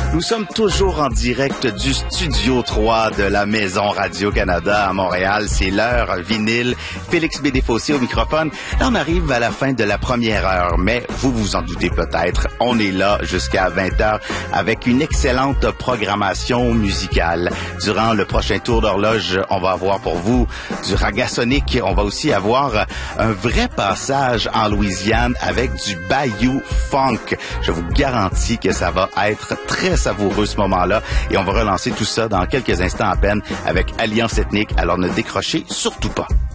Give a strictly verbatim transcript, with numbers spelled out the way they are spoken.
Nous sommes toujours en direct du Studio trois de la Maison Radio-Canada à Montréal. C'est l'heure vinyle. Félix B. Desfossés au microphone. Là, on arrive à la fin de la première heure, mais vous vous en doutez peut-être, on est là jusqu'à vingt heures avec une excellente programmation musicale. Durant le prochain tour d'horloge, on va avoir pour vous du raga sonic. On va aussi avoir un vrai passage en Louisiane avec du Bayou Funk. Je vous garantis que ça va être très savoureux ce moment-là et on va relancer tout ça dans quelques instants à peine avec Alliance Ethnique. Alors ne décrochez surtout pas.